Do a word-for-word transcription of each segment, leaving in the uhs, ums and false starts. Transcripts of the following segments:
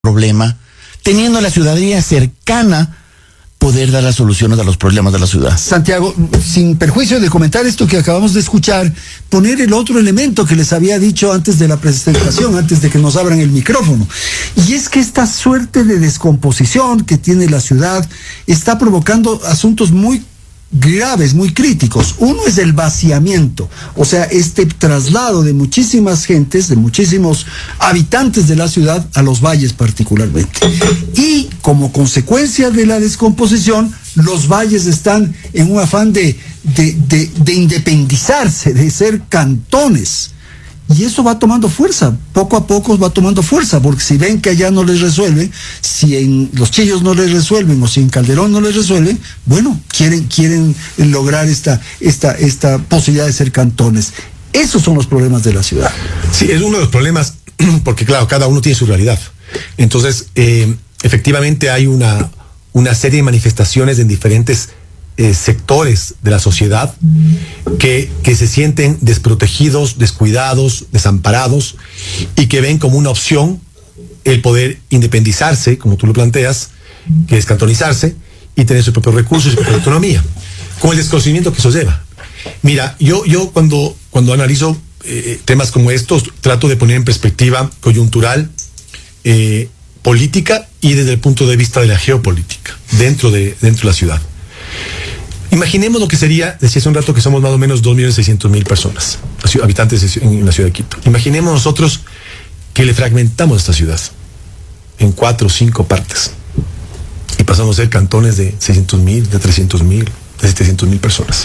problema, teniendo a la ciudadanía cercana, poder dar las soluciones a los problemas de la ciudad. Santiago, sin perjuicio de comentar esto que acabamos de escuchar, poner el otro elemento que les había dicho antes de la presentación, antes de que nos abran el micrófono. Y es que esta suerte de descomposición que tiene la ciudad está provocando asuntos muy graves, muy críticos. Uno es el vaciamiento, o sea, este traslado de muchísimas gentes, de muchísimos habitantes de la ciudad a los valles particularmente. Y como consecuencia de la descomposición, los valles están en un afán de, de, de, de independizarse, de ser cantones. Y eso va tomando fuerza, poco a poco va tomando fuerza, porque si ven que allá no les resuelven, si en Los Chillos no les resuelven o si en Calderón no les resuelven, bueno, quieren, quieren lograr esta, esta, esta posibilidad de ser cantones. Esos son los problemas de la ciudad. Sí, es uno de los problemas, porque claro, cada uno tiene su realidad. Entonces, eh, efectivamente hay una, una serie de manifestaciones en diferentes Eh, sectores de la sociedad que, que se sienten desprotegidos, descuidados, desamparados y que ven como una opción el poder independizarse, como tú lo planteas, que es cantonizarse y tener sus propios recursos y su propia autonomía, con el desconocimiento que eso lleva. Mira, yo, yo cuando, cuando analizo eh, temas como estos, trato de poner en perspectiva coyuntural, eh, política y desde el punto de vista de la geopolítica dentro de, dentro de la ciudad. Imaginemos lo que sería, decía hace un rato que somos más o menos dos millones seiscientos mil personas, habitantes en la ciudad de Quito. Imaginemos nosotros que le fragmentamos esta ciudad en cuatro o cinco partes y pasamos a ser cantones de seiscientos mil, de trescientos mil, de setecientos mil personas.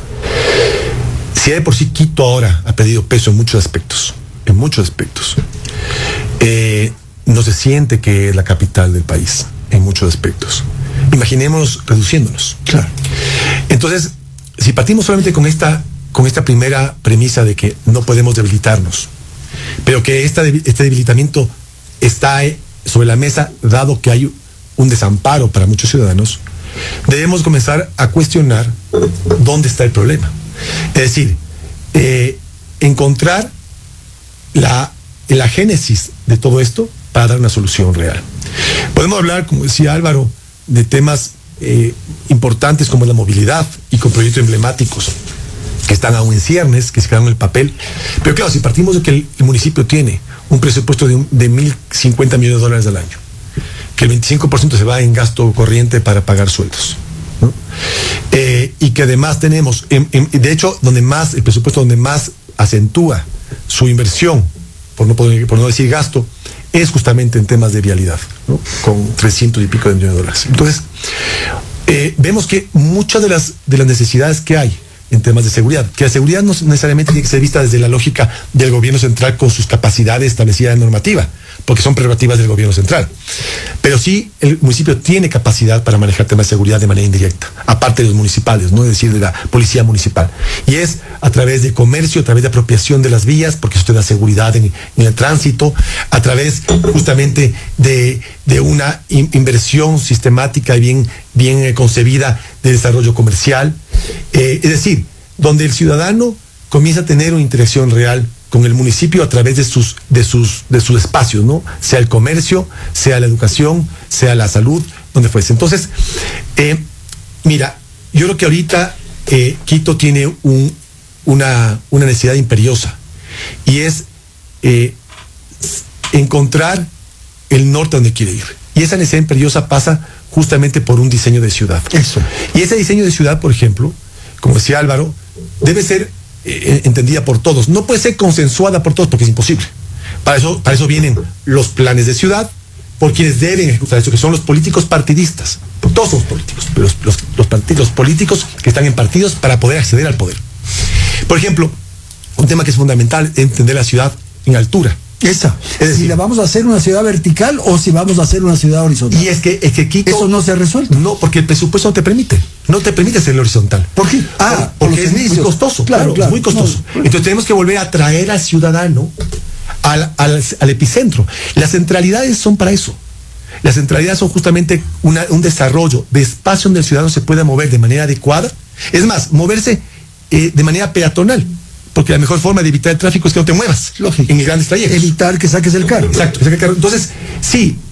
Si de por sí Quito ahora ha perdido peso en muchos aspectos, en muchos aspectos, eh, no se siente que es la capital del país, en muchos aspectos. Imaginémonos reduciéndonos. Claro. Entonces, si partimos solamente con esta, con esta primera premisa de que no podemos debilitarnos, pero que esta, este debilitamiento está sobre la mesa, dado que hay un desamparo para muchos ciudadanos, debemos comenzar a cuestionar dónde está el problema. Es decir, eh, encontrar la, la génesis de todo esto para dar una solución real. Podemos hablar, como decía Álvaro, de temas eh, importantes como la movilidad y con proyectos emblemáticos que están aún en ciernes, que se quedaron en el papel. Pero claro, si partimos de que el, el municipio tiene un presupuesto de, un, de mil cincuenta millones de dólares al año, que el veinticinco por ciento se va en gasto corriente para pagar sueldos, ¿no? Eh, y que además tenemos, en, en, de hecho, donde más, el presupuesto donde más acentúa su inversión, por no, poder, por no decir gasto, es justamente en temas de vialidad, ¿no? Con trescientos y pico de millones de dólares. Entonces, eh, vemos que muchas de las, de las necesidades que hay en temas de seguridad, que la seguridad no necesariamente tiene que ser vista desde la lógica del gobierno central con sus capacidades establecidas en normativa, porque son prerrogativas del gobierno central. Pero sí, el municipio tiene capacidad para manejar temas de seguridad de manera indirecta, aparte de los municipales, no es decir, de la policía municipal. Y es a través de comercio, a través de apropiación de las vías, porque eso te da seguridad en, en el tránsito, a través justamente de, de una in, inversión sistemática y bien, bien eh, concebida de desarrollo comercial. Eh, es decir, donde el ciudadano comienza a tener una interacción real con el municipio a través de sus, de sus, de sus espacios, ¿no? Sea el comercio, sea la educación, sea la salud, donde fuese. Entonces, eh, mira, yo creo que ahorita eh, Quito tiene un, una, una necesidad imperiosa y es eh, encontrar el norte donde quiere ir. Y esa necesidad imperiosa pasa justamente por un diseño de ciudad. Eso. Y ese diseño de ciudad, por ejemplo, como decía Álvaro, debe ser eh, entendida por todos. No puede ser consensuada por todos porque es imposible. Para eso, para eso vienen los planes de ciudad, por quienes deben ejecutar eso, que son los políticos partidistas. Todos somos políticos, pero los, los, los, partidos, los políticos que están en partidos para poder acceder al poder. Por ejemplo, un tema que es fundamental es entender la ciudad en altura. Esa. Es decir, si la vamos a hacer una ciudad vertical o si vamos a hacer una ciudad horizontal. Y es que, es que Quito... Eso no se ha resuelto. No, porque el presupuesto no te permite. No te permite ser horizontal. ¿Por qué? Ah, porque por es muy costoso. Claro, claro, claro. Es muy costoso. No, Entonces tenemos que volver a traer al ciudadano al, al, al epicentro. Las centralidades son para eso. Las centralidades son justamente una, un desarrollo de espacio donde el ciudadano se pueda mover de manera adecuada. Es más, moverse eh, de manera peatonal. porque la mejor forma de evitar el tráfico es que no te muevas. Lógico. En grandes trayectos. Evitar que saques el carro. Exacto, que saques el carro. Entonces, sí,